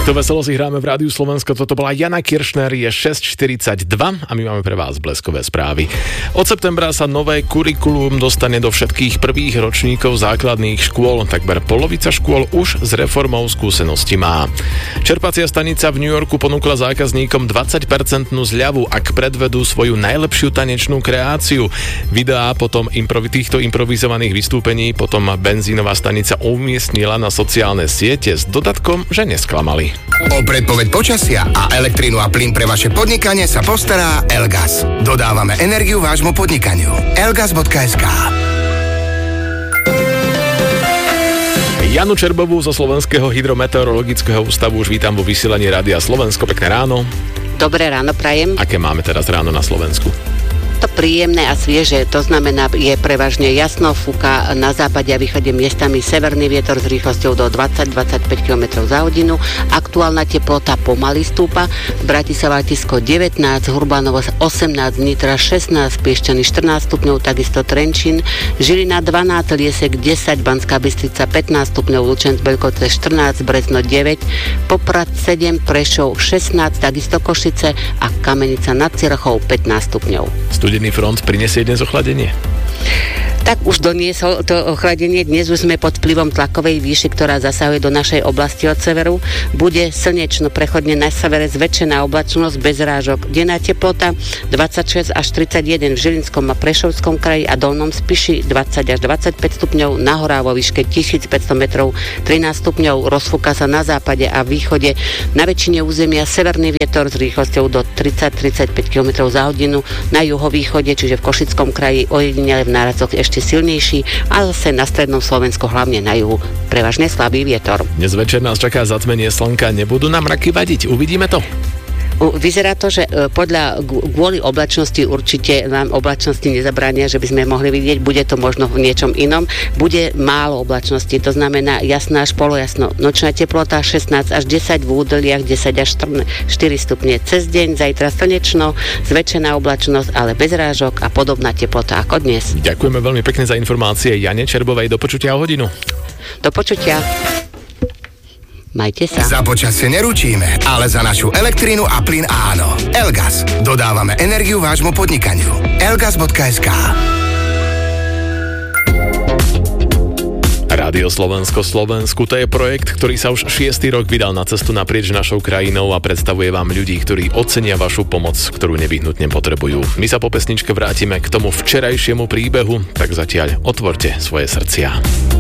Takto veselo si hráme v Rádiu Slovensko. Toto bola Jana Kiršner, je 6:42 a my máme pre vás bleskové správy. Od septembra sa nové kurikulum dostane do všetkých prvých ročníkov základných škôl. Takmer polovica škôl už s reformou skúsenosti má. Čerpacia stanica v New Yorku ponúkla zákazníkom 20% zľavu, ak predvedú svoju najlepšiu tanečnú kreáciu. Videá potom týchto improvizovaných vystúpení potom benzínová stanica umiestnila na sociálne siete s dodatkom, že nesklamali. O predpoveď počasia a elektrínu a plyn pre vaše podnikanie sa postará Elgas. Dodávame energiu vášmu podnikaniu. Elgas.sk. Janu Čerbovú zo Slovenského hydrometeorologického ústavu už vítam vo vysielaní Rádia Slovensko. Pekné ráno. Dobré ráno prajem. Aké máme teraz ráno na Slovensku? To príjemné a svieže, to znamená, je prevažne jasno, fúka na západe a východe miestami severný vietor s rýchlosťou do 20-25 km za hodinu. Aktuálna teplota pomaly stúpa. Bratislava Tisko 19, Hurbanovo 18, Nitra 16, Piešťany 14 stupňov, takisto Trenčín, Žilina 12, Liesek 10, Banská Bystrica 15 stupňov, Lučenec Belkoce 14, Brezno 9, Poprad 7, Prešov 16, takisto Košice a Kamenica nad Circhou 15 stupňov. Studený front prinesie dnes ochladenie? Tak už doniesol to ochladenie. Dnes už sme pod vplyvom tlakovej výšky, ktorá zasahuje do našej oblasti od severu. Bude slnečno, prechodne na severe zväčšená oblačnosť bez rážok. Denná teplota 26 až 31 v Žilinskom a Prešovskom kraji a Dolnom Spiši 20 až 25 stupňov, na horách vo výške 1500 metrov 13 stupňov, rozfúka sa na západe a východe. Na väčšine územia severný vietor s rýchlosťou do 30-35 km za hodinu, na juhovýchode, čiže v Košickom kraji ojedinele v nárazoch ešte silnejší a zase na strednom Slovensku, hlavne na juhu, prevažne slabý vietor. Dnes večer nás čaká zatmenie slnka, nebudú nám mraky vadiť, uvidíme to. Vyzerá to, že kvôli oblačnosti určite nám oblačnosti nezabránia, že by sme mohli vidieť, bude to možno v niečom inom. Bude málo oblačnosti, to znamená jasná až polojasno. Nočná teplota 16 až 10, v údoliach 10 až 4 stupne cez deň, zajtra slnečno, zväčšená oblačnosť, ale bez rážok a podobná teplota ako dnes. Ďakujeme veľmi pekne za informácie Jane Čerbovej, do počutia o hodinu. Do počutia. Majte sa. Za počasie neručíme, ale za našu elektrínu a plyn áno. Elgas. Dodávame energiu vášmu podnikaniu. Elgas.sk. Rádio Slovensko Slovensku, to je projekt, ktorý sa už 6. rok vydal na cestu naprieč našou krajinou a predstavuje vám ľudí, ktorí ocenia vašu pomoc, ktorú nevyhnutne potrebujú. My sa po pesničke vrátime k tomu včerajšiemu príbehu, tak zatiaľ otvorte svoje srdcia.